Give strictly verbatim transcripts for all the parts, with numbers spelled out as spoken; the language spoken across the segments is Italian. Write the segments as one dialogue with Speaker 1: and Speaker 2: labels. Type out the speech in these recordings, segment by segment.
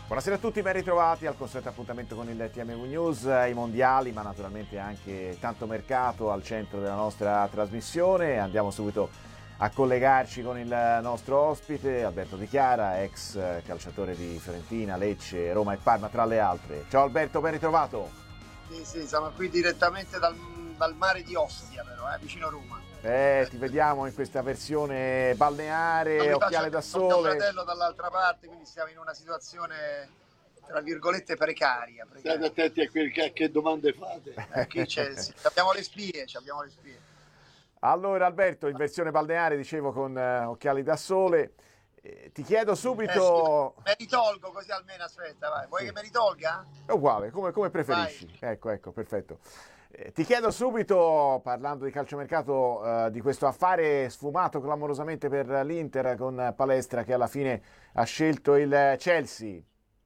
Speaker 1: Buonasera a tutti, ben ritrovati al consueto appuntamento con il T M V News, i mondiali, ma naturalmente anche tanto mercato al centro della nostra trasmissione. Andiamo subito a collegarci con il nostro ospite, Alberto Di Chiara, ex calciatore di Fiorentina, Lecce, Roma e Parma, tra le altre. Ciao Alberto, ben ritrovato.
Speaker 2: Sì, sì, siamo qui direttamente dal, dal mare di Ostia, però, eh, vicino Roma.
Speaker 1: Eh, ti vediamo in questa versione balneare, occhiale da sole.
Speaker 2: Ho mio fratello dall'altra parte, quindi siamo in una situazione, tra virgolette, precaria. precaria.
Speaker 3: State attenti a, quel, a che domande fate.
Speaker 2: Eh, qui c'è, sì, abbiamo le spie, abbiamo le spie.
Speaker 1: Allora Alberto, in versione balneare, dicevo, con eh, occhiali da sole. Eh, ti chiedo subito...
Speaker 2: Eh sì, me li tolgo così almeno, aspetta, vai. Vuoi sì. che me li tolga?
Speaker 1: È uguale, come, come preferisci. Vai. Ecco, ecco, perfetto. Eh, ti chiedo subito, parlando di calciomercato, eh, di questo affare sfumato clamorosamente per l'Inter con Palestra che alla fine ha scelto il Chelsea.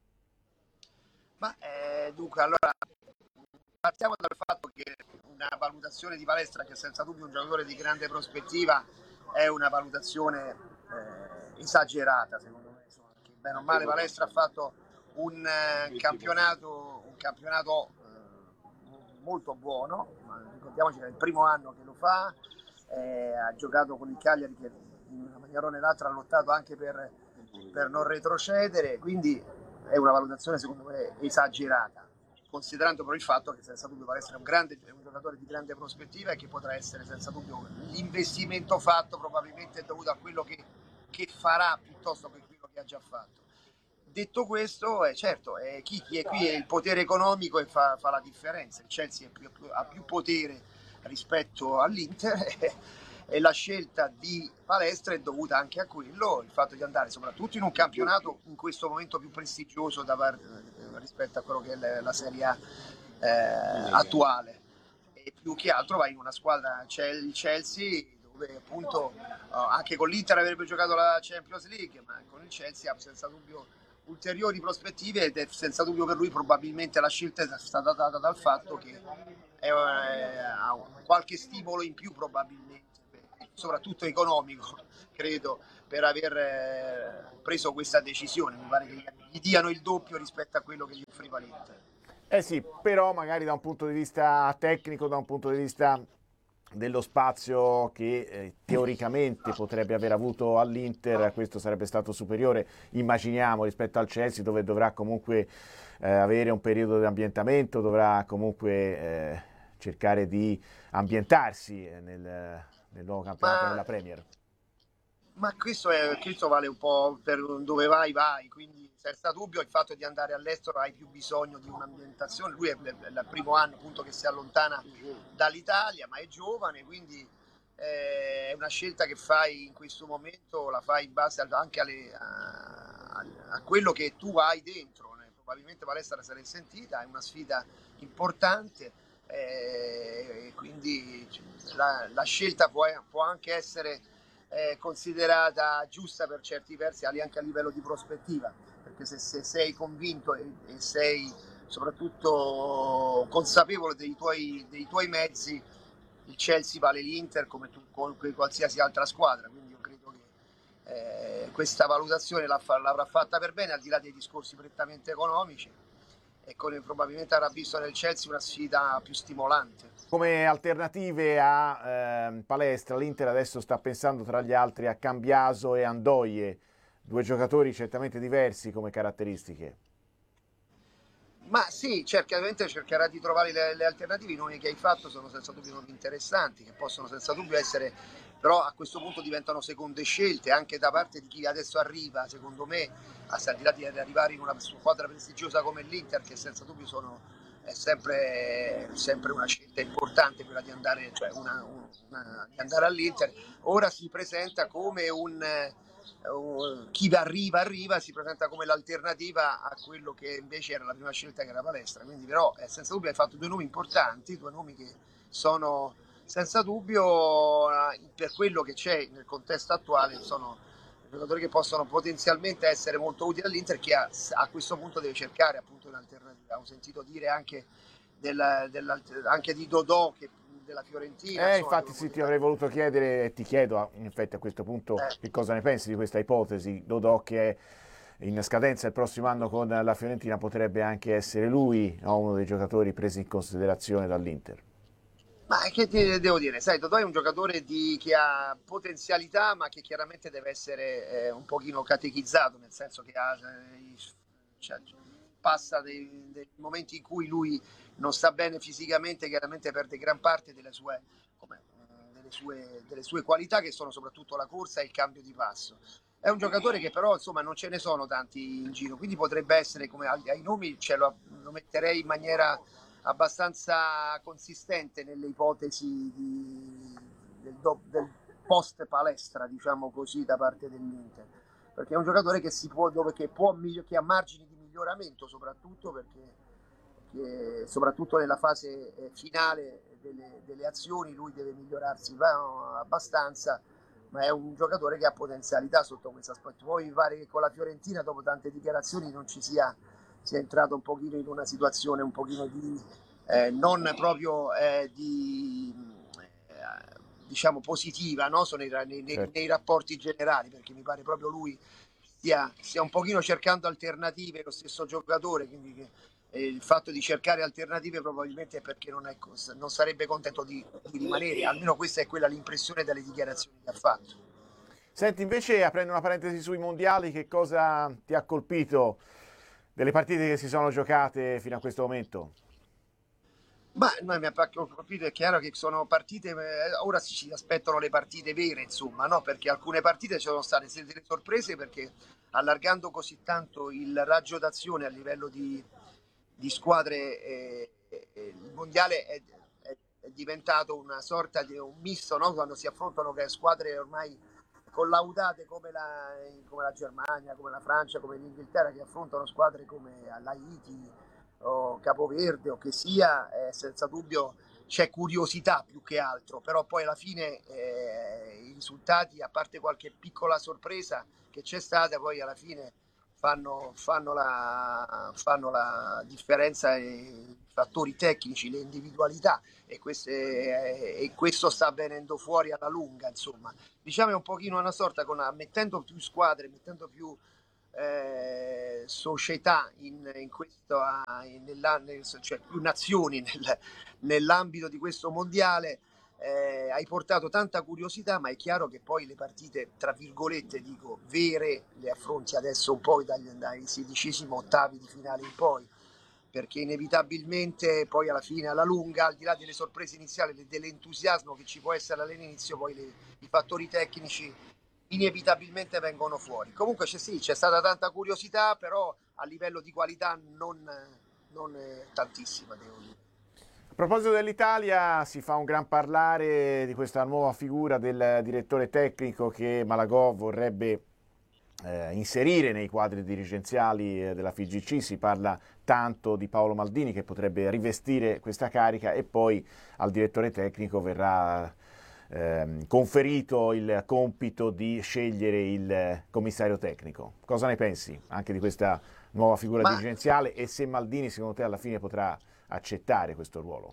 Speaker 2: Ma eh, dunque, allora, partiamo dal fatto che una valutazione di Palestra, che senza dubbio è un giocatore di grande prospettiva, è una valutazione eh, esagerata, secondo me. Insomma, che bene o male Palestra ha fatto un eh, campionato, un campionato molto buono, ma ricordiamoci che è il primo anno che lo fa, eh, ha giocato con il Cagliari che in una maniera o nell'altra ha lottato anche per, per non retrocedere, quindi è una valutazione secondo me esagerata, considerando però il fatto che senza dubbio Palestra è un, grande, è un giocatore di grande prospettiva e che potrà essere senza dubbio l'investimento fatto probabilmente è dovuto a quello che, che farà piuttosto che quello che ha già fatto. Detto questo, eh, certo, eh, chi, chi è qui è il potere economico e fa, fa la differenza. Il Chelsea è più, ha più potere rispetto all'Inter e la scelta di Palestra è dovuta anche a quello, il fatto di andare soprattutto in un campionato in questo momento più prestigioso da par- rispetto a quello che è la Serie A eh, attuale. E più che altro vai in una squadra, c'è il Chelsea, dove appunto anche con l'Inter avrebbe giocato la Champions League, ma con il Chelsea ha senza dubbio ulteriori prospettive ed è senza dubbio per lui probabilmente la scelta è stata data dal fatto che è, è, ha qualche stimolo in più probabilmente, soprattutto economico, credo, per aver eh, preso questa decisione. Mi pare che gli diano il doppio rispetto a quello che gli offriva l'Inter.
Speaker 1: Eh sì, però magari da un punto di vista tecnico, da un punto di vista dello spazio che eh, teoricamente potrebbe aver avuto all'Inter, questo sarebbe stato superiore, immaginiamo, rispetto al Chelsea, dove dovrà comunque eh, avere un periodo di ambientamento, dovrà comunque eh, cercare di ambientarsi nel, nel nuovo campionato ma, della Premier.
Speaker 2: Ma questo, è, questo vale un po' per dove vai, vai, quindi senza dubbio il fatto di andare all'estero hai più bisogno di un'ambientazione. Lui è il primo anno appunto che si allontana dall'Italia, ma è giovane, quindi eh, è una scelta che fai in questo momento, la fai in base anche alle, a, a quello che tu hai dentro. Probabilmente Palestra sarà sentita, è una sfida importante, eh, quindi la, la scelta può, può anche essere eh, considerata giusta per certi versi anche a livello di prospettiva, perché se, se sei convinto e, e sei soprattutto consapevole dei tuoi, dei tuoi mezzi, il Chelsea vale l'Inter come, tu, come qualsiasi altra squadra, quindi io credo che eh, questa valutazione l'avrà fatta per bene, al di là dei discorsi prettamente economici, e con, probabilmente avrà visto nel Chelsea una sfida più stimolante.
Speaker 1: Come alternative a eh, Palestra, l'Inter adesso sta pensando tra gli altri a Cambiaso e Andoie, due giocatori certamente diversi come caratteristiche.
Speaker 2: Ma sì, certamente cercherà di trovare le, le alternative. I nomi che hai fatto sono senza dubbio nomi interessanti, che possono senza dubbio essere, però a questo punto diventano seconde scelte anche da parte di chi adesso arriva, secondo me, al di là di arrivare in una squadra prestigiosa come l'Inter, che senza dubbio sono, è sempre, sempre una scelta importante quella di andare, cioè una, una, di andare all'Inter. Ora si presenta come un... Uh, chi arriva arriva si presenta come l'alternativa a quello che invece era la prima scelta, che era Palestra. Quindi però eh, senza dubbio hai fatto due nomi importanti, due nomi che sono senza dubbio eh, per quello che c'è nel contesto attuale, sono giocatori che possono potenzialmente essere molto utili all'Inter, che a, a questo punto deve cercare appunto un'alternativa. Ho sentito dire anche, del, del, anche di Dodò che della Fiorentina.
Speaker 1: Eh,
Speaker 2: insomma,
Speaker 1: infatti sì, ti avrei voluto chiedere e ti chiedo in effetti a questo punto
Speaker 2: eh.
Speaker 1: che cosa ne pensi di questa ipotesi. Dodò che è in scadenza il prossimo anno con la Fiorentina, potrebbe anche essere lui, no, uno dei giocatori presi in considerazione dall'Inter.
Speaker 2: Ma che ti devo dire? Sai, Totò è un giocatore di, che ha potenzialità, ma che chiaramente deve essere eh, un pochino catechizzato, nel senso che ha, eh, cioè, passa dei, dei momenti in cui lui non sta bene fisicamente, chiaramente perde gran parte delle sue, come, delle sue, delle sue qualità, che sono soprattutto la corsa e il cambio di passo. È un giocatore che però insomma non ce ne sono tanti in giro, quindi potrebbe essere, come ai nomi ce lo, lo metterei in maniera abbastanza consistente nelle ipotesi di, del, do, del post palestra, diciamo così, da parte dell'Inter, perché è un giocatore che si può, dove che può che ha margini di miglioramento, soprattutto perché che, soprattutto nella fase finale delle, delle azioni lui deve migliorarsi va, abbastanza, ma è un giocatore che ha potenzialità sotto questo aspetto. Poi mi pare che con la Fiorentina, dopo tante dichiarazioni, non ci sia si è entrato un pochino in una situazione un pochino di eh, non proprio eh, di eh, diciamo positiva, no? Sono nei, nei, certo. nei rapporti generali, perché mi pare proprio lui stia, stia un pochino cercando alternative, lo stesso giocatore, quindi che, eh, il fatto di cercare alternative probabilmente è perché non, è, non sarebbe contento di, di rimanere, almeno questa è quella l'impressione dalle dichiarazioni che ha fatto.
Speaker 1: Senti, invece, aprendo una parentesi sui mondiali, che cosa ti ha colpito delle partite che si sono giocate fino a questo momento?
Speaker 2: Ma noi mi ha colpito, è chiaro che sono partite, ora si aspettano le partite vere, insomma, no? Perché alcune partite ci sono state delle sorprese, perché allargando così tanto il raggio d'azione a livello di, di squadre, eh, eh, il mondiale è, è, è diventato una sorta di un misto, no? Quando si affrontano squadre ormai collaudate come la, come la Germania, come la Francia, come l'Inghilterra, che affrontano squadre come l'Haiti o Capoverde o che sia, eh, senza dubbio c'è curiosità più che altro, però poi alla fine eh, i risultati, a parte qualche piccola sorpresa che c'è stata, poi alla fine fanno, fanno, la, fanno la differenza i fattori tecnici, le individualità, e, queste, eh, e questo sta venendo fuori alla lunga, insomma. Diciamo è un pochino una sorta, con, mettendo più squadre, mettendo più eh, società in, in questo, in, nella, nel, cioè più nazioni nel, nell'ambito di questo mondiale, eh, hai portato tanta curiosità, ma è chiaro che poi le partite, tra virgolette dico, vere, le affronti adesso un po' dai, dai sedicesimi ottavi di finale in poi, perché inevitabilmente poi alla fine, alla lunga, al di là delle sorprese iniziali, dell'entusiasmo che ci può essere all'inizio, poi le, i fattori tecnici inevitabilmente vengono fuori. Comunque c'è, sì, c'è stata tanta curiosità, però a livello di qualità non, non tantissima, devo dire.
Speaker 1: A proposito dell'Italia, si fa un gran parlare di questa nuova figura del direttore tecnico che Malagò vorrebbe eh, inserire nei quadri dirigenziali della F I G C. Si parla tanto di Paolo Maldini, che potrebbe rivestire questa carica, e poi al direttore tecnico verrà eh, conferito il compito di scegliere il commissario tecnico. Cosa ne pensi anche di questa nuova figura Ma... dirigenziale, e se Maldini secondo te alla fine potrà accettare questo ruolo?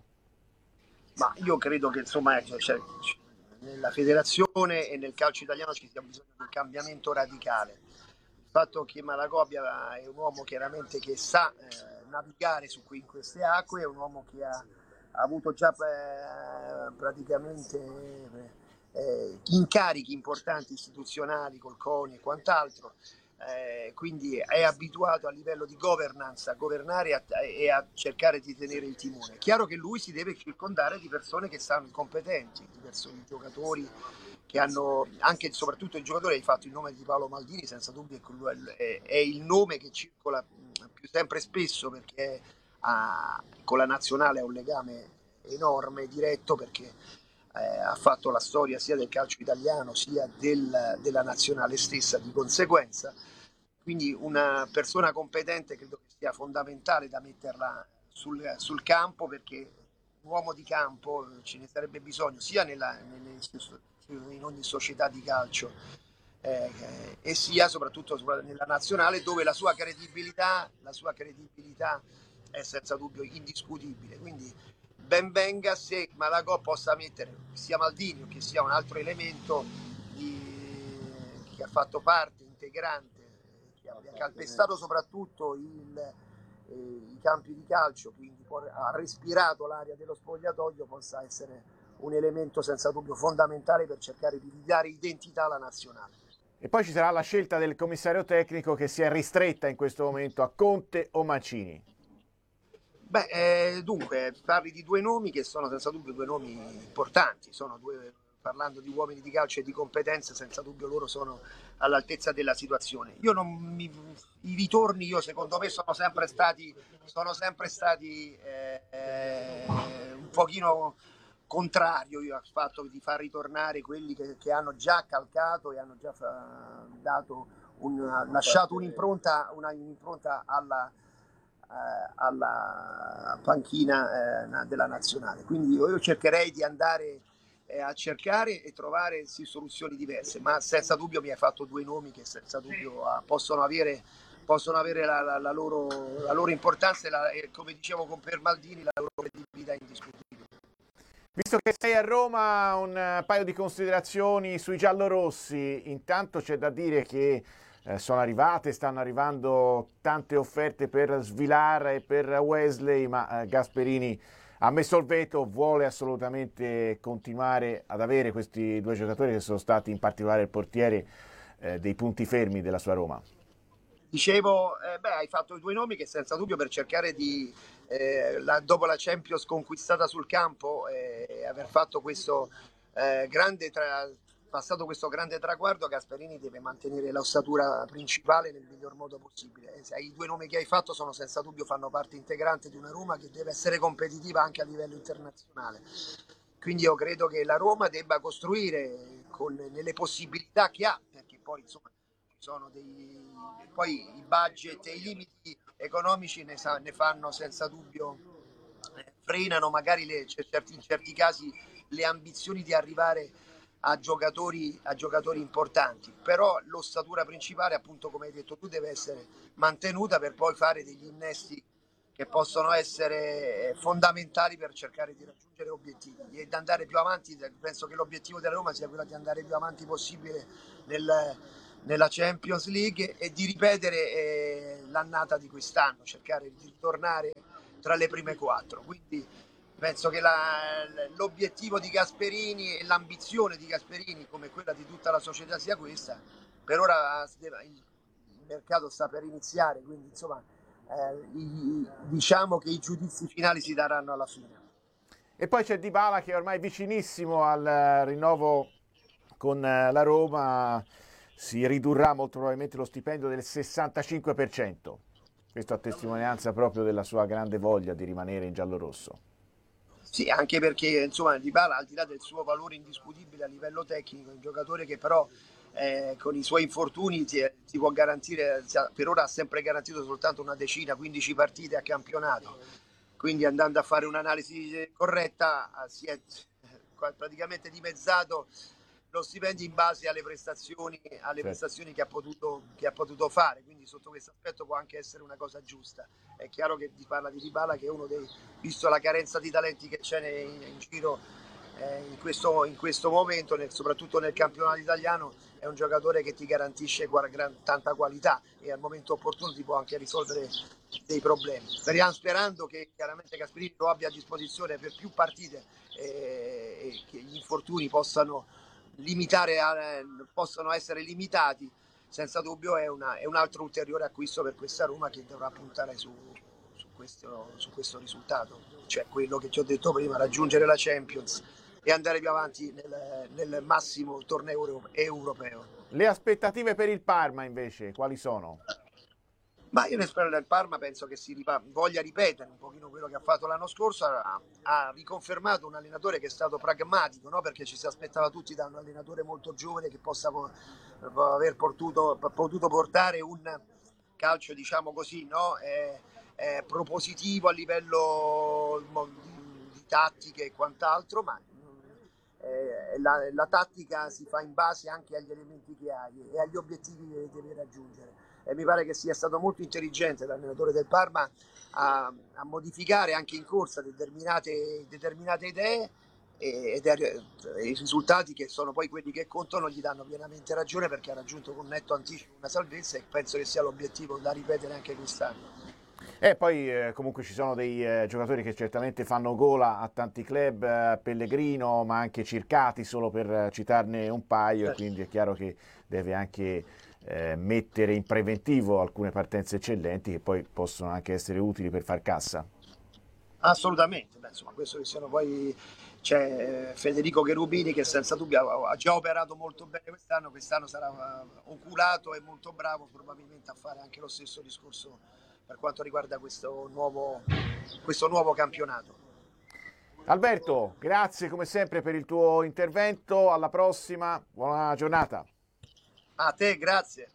Speaker 2: Ma io credo che insomma cioè, cioè, nella federazione e nel calcio italiano ci sia bisogno di un cambiamento radicale. Il fatto che Malagò abbia, è un uomo chiaramente che sa eh, navigare su qui in queste acque, è un uomo che ha, ha avuto già eh, praticamente eh, incarichi importanti istituzionali col CONI e quant'altro. Eh, quindi è abituato a livello di governance a governare e a, e a cercare di tenere il timone. È chiaro che lui si deve circondare di persone che sanno competenti, di persone, di giocatori che hanno, anche e soprattutto il giocatore, hai fatto il nome di Paolo Maldini, senza dubbio è, è il nome che circola più sempre spesso, perché ha, con la nazionale ha un legame enorme, diretto, perché eh, ha fatto la storia sia del calcio italiano sia del, della nazionale stessa, di conseguenza. Quindi una persona competente credo che sia fondamentale da metterla sul, sul campo, perché un uomo di campo ce ne sarebbe bisogno sia nella, nelle, in ogni società di calcio eh, e sia soprattutto nella nazionale, dove la sua credibilità, la sua credibilità è senza dubbio indiscutibile. Quindi ben venga se Malagò possa mettere sia Maldini o che sia un altro elemento di, che ha fatto parte integrante abbia calpestato soprattutto il, eh, i campi di calcio, quindi ha respirato l'aria dello spogliatoio, possa essere un elemento senza dubbio fondamentale per cercare di dare identità alla nazionale.
Speaker 1: E poi ci sarà la scelta del commissario tecnico, che si è ristretta in questo momento a Conte o Mancini.
Speaker 2: Beh, eh, dunque, parli di due nomi che sono senza dubbio due nomi importanti, sono due, parlando di uomini di calcio e di competenze, senza dubbio loro sono all'altezza della situazione. Io non mi, i ritorni, io secondo me, sono sempre stati, sono sempre stati eh, eh, un pochino contrario io al fatto di far ritornare quelli che, che hanno già calcato e hanno già fa, dato un, lasciato un'impronta, una, un'impronta alla alla panchina eh, della nazionale. Quindi io cercherei di andare eh, a cercare e trovare sì, soluzioni diverse, ma senza dubbio mi hai fatto due nomi che senza dubbio ah, possono avere, possono avere la, la, la, loro, la loro importanza e, la, e come dicevo con per Maldini, la loro credibilità indiscutibile.
Speaker 1: Visto che sei a Roma, un paio di considerazioni sui giallorossi. Intanto c'è da dire che Eh, sono arrivate, stanno arrivando tante offerte per Svilar e per Wesley, ma eh, Gasperini ha messo il veto, vuole assolutamente continuare ad avere questi due giocatori che sono stati in particolare il portiere eh, dei punti fermi della sua Roma.
Speaker 2: Dicevo, eh, beh, hai fatto i due nomi che senza dubbio per cercare di, eh, la, dopo la Champions conquistata sul campo, eh, aver fatto questo eh, grande tra, passato questo grande traguardo, Gasperini deve mantenere l'ossatura principale nel miglior modo possibile. I due nomi che hai fatto sono senza dubbio, fanno parte integrante di una Roma che deve essere competitiva anche a livello internazionale. Quindi io credo che la Roma debba costruire con, nelle possibilità che ha, perché poi insomma sono dei, poi i budget e i limiti economici ne, sa, ne fanno senza dubbio, eh, frenano magari le, certi, in certi casi le ambizioni di arrivare a giocatori, a giocatori importanti, però l'ossatura principale, appunto come hai detto tu, deve essere mantenuta per poi fare degli innesti che possono essere fondamentali per cercare di raggiungere obiettivi e di andare più avanti. Penso che l'obiettivo della Roma sia quello di andare più avanti possibile nel, nella Champions League e di ripetere eh, l'annata di quest'anno, cercare di ritornare tra le prime quattro. Quindi penso che la, l'obiettivo di Gasperini e l'ambizione di Gasperini, come quella di tutta la società, sia questa. Per ora il mercato sta per iniziare, quindi insomma eh, i, diciamo che i giudizi finali si daranno alla fine.
Speaker 1: E poi c'è Dybala che è ormai vicinissimo al rinnovo con la Roma, si ridurrà molto probabilmente lo stipendio del sessantacinque per cento. Questo a testimonianza proprio della sua grande voglia di rimanere in giallorosso.
Speaker 2: Sì, anche perché insomma Dybala, al di là del suo valore indiscutibile a livello tecnico, è un giocatore che però eh, con i suoi infortuni ti, ti può garantire, per ora ha sempre garantito soltanto una decina, quindici partite a campionato, quindi andando a fare un'analisi corretta si è praticamente dimezzato lo stipendio in base alle prestazioni, alle sì. prestazioni che ha, potuto, che ha potuto fare, quindi sotto questo aspetto può anche essere una cosa giusta. È chiaro che si parla di Dybala, che è uno dei, visto la carenza di talenti che c'è in, in giro eh, in, questo, in questo momento, nel, soprattutto nel campionato italiano, è un giocatore che ti garantisce gran, tanta qualità e al momento opportuno ti può anche risolvere dei problemi. Speriamo, sperando che chiaramente Gasperini lo abbia a disposizione per più partite eh, e che gli infortuni possano limitare, possono essere limitati, senza dubbio è, una, è un altro ulteriore acquisto per questa Roma che dovrà puntare su, su, questo, su questo risultato, cioè quello che ti ho detto prima, raggiungere la Champions e andare più avanti nel, nel massimo torneo europeo.
Speaker 1: Le aspettative per il Parma invece quali sono?
Speaker 2: Ma io ne spero del Parma, penso che si ripa- voglia ripetere un pochino quello che ha fatto l'anno scorso, ha, ha riconfermato un allenatore che è stato pragmatico, no? Perché ci si aspettava tutti da un allenatore molto giovane che possa po- aver potuto, potuto portare un calcio, diciamo così, no? eh, eh, propositivo a livello di, di tattiche e quant'altro, ma eh, la, la tattica si fa in base anche agli elementi che hai e agli obiettivi che devi raggiungere. E mi pare che sia stato molto intelligente l'allenatore del Parma a, a modificare anche in corsa determinate, determinate idee ed è, i risultati che sono poi quelli che contano gli danno pienamente ragione, perché ha raggiunto con netto anticipo una salvezza e penso che sia l'obiettivo da ripetere anche quest'anno.
Speaker 1: E poi eh, comunque ci sono dei eh, giocatori che certamente fanno gola a tanti club, eh, Pellegrino, ma anche Circati, solo per eh, citarne un paio, e quindi è chiaro che deve anche eh, mettere in preventivo alcune partenze eccellenti che poi possono anche essere utili per far cassa.
Speaker 2: Assolutamente, beh, insomma, questo che siano poi c'è Federico Cherubini che senza dubbio ha già operato molto bene quest'anno, quest'anno sarà oculato e molto bravo probabilmente a fare anche lo stesso discorso per quanto riguarda questo nuovo, questo nuovo campionato.
Speaker 1: Alberto, grazie come sempre per il tuo intervento, alla prossima, buona giornata.
Speaker 2: A te, grazie.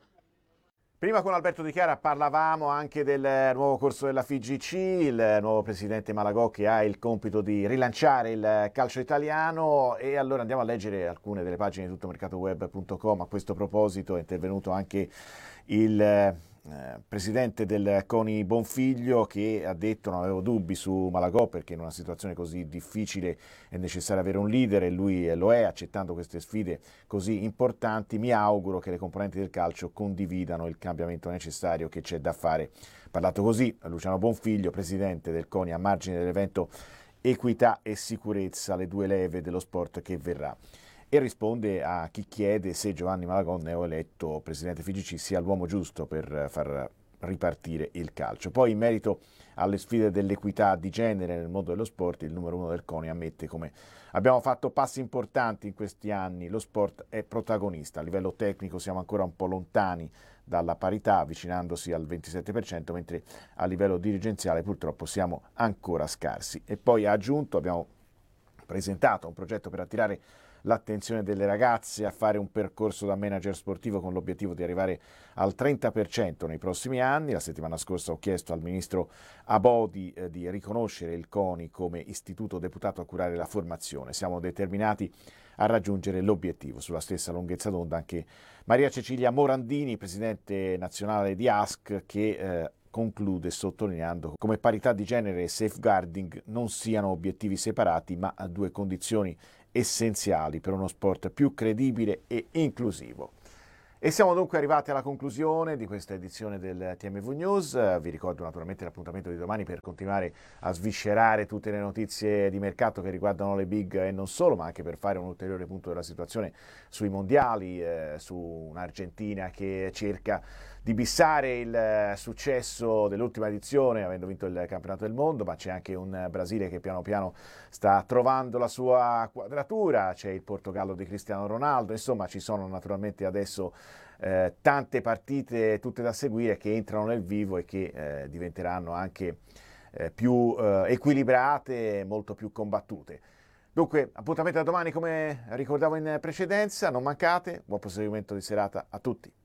Speaker 1: Prima con Alberto Di Chiara parlavamo anche del nuovo corso della F I G C, il nuovo presidente Malagò che ha il compito di rilanciare il calcio italiano, e allora andiamo a leggere alcune delle pagine di tuttomercatoweb punto com. A questo proposito è intervenuto anche il eh, presidente del CONI Bonfiglio, che ha detto: non avevo dubbi su Malagò perché in una situazione così difficile è necessario avere un leader, e lui lo è, accettando queste sfide così importanti. Mi auguro che le componenti del calcio condividano il cambiamento necessario che c'è da fare. Parlato così Luciano Bonfiglio, presidente del CONI, a margine dell'evento Equità e Sicurezza, le due leve dello sport che verrà, e risponde a chi chiede se Giovanni Malagò, neoeletto presidente F I G C, sia l'uomo giusto per far ripartire il calcio. Poi in merito alle sfide dell'equità di genere nel mondo dello sport, il numero uno del CONI ammette come abbiamo fatto passi importanti in questi anni, lo sport è protagonista. A livello tecnico siamo ancora un po' lontani dalla parità, avvicinandosi al ventisette per cento, mentre a livello dirigenziale purtroppo siamo ancora scarsi. E poi ha aggiunto: abbiamo presentato un progetto per attirare l'attenzione delle ragazze a fare un percorso da manager sportivo con l'obiettivo di arrivare al trenta per cento nei prossimi anni. La settimana scorsa ho chiesto al ministro Abodi eh, di riconoscere il CONI come istituto deputato a curare la formazione. Siamo determinati a raggiungere l'obiettivo. Sulla stessa lunghezza d'onda anche Maria Cecilia Morandini, presidente nazionale di A S C, che eh, conclude sottolineando come parità di genere e safeguarding non siano obiettivi separati, ma due condizioni essenziali per uno sport più credibile e inclusivo. E siamo dunque arrivati alla conclusione di questa edizione del T M V News. Vi ricordo naturalmente l'appuntamento di domani per continuare a sviscerare tutte le notizie di mercato che riguardano le big e non solo, ma anche per fare un ulteriore punto della situazione sui mondiali, eh, su un'Argentina che cerca di bissare il successo dell'ultima edizione avendo vinto il campionato del mondo, ma c'è anche un Brasile che piano piano sta trovando la sua quadratura, c'è il Portogallo di Cristiano Ronaldo, insomma ci sono naturalmente adesso eh, tante partite tutte da seguire che entrano nel vivo e che eh, diventeranno anche eh, più eh, equilibrate, molto più combattute. Dunque, appuntamento a domani come ricordavo in precedenza, non mancate, buon proseguimento di serata a tutti.